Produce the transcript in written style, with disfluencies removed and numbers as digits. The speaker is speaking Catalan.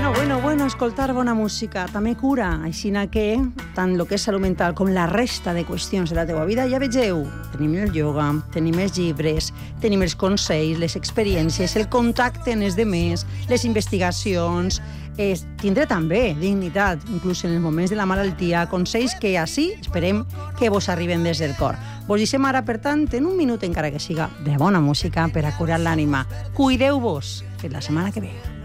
Bueno, escoltar bona música també cura, així que tant el que és salut mental com la resta de qüestions de la teua vida, ja vegeu, tenim el ioga, tenim els llibres, tenim els consells, les experiències, el contacte en els demés, les investigacions, tindré també dignitat, inclús en els moments de la malaltia, consells que així esperem que vos arriben des del cor. Vos deixem ara, per tant, en un minut, encara que siga de bona música, per a curar l'ànima. Cuideu-vos. Fins la setmana que ve.